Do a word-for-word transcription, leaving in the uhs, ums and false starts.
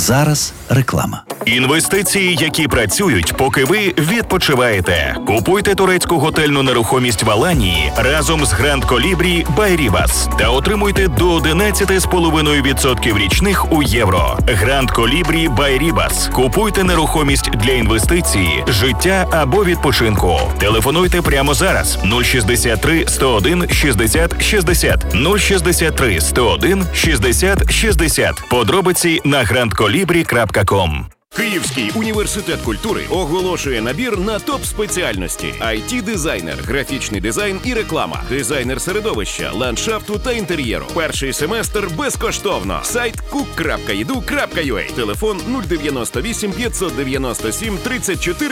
Зараз реклама. Інвестиції, які працюють, поки ви відпочиваєте. Купуйте турецьку готельну нерухомість в Аланії разом з Grand Colibri by Rivas та отримуйте до одинадцять цілих п'ять десятих відсотка річних у євро. Grand Colibri by Rivas. Купуйте нерухомість для інвестиції, життя або відпочинку. Телефонуйте прямо зараз. нуль шістдесят три сто один шістдесят шістдесят. нуль шістдесят три сто один шістдесят шістдесят. Подробиці на гранд колібрі крапка ком. Київський університет культури оголошує набір на топ-спеціальності: ай ті-дизайнер, графічний дизайн і реклама, дизайнер середовища, ландшафту та інтер'єру. Перший семестр безкоштовно. Сайт кук крапка і ді ю крапка ю а. Телефон нуль дев'яносто вісім п'ятсот дев'яносто сім тридцять чотири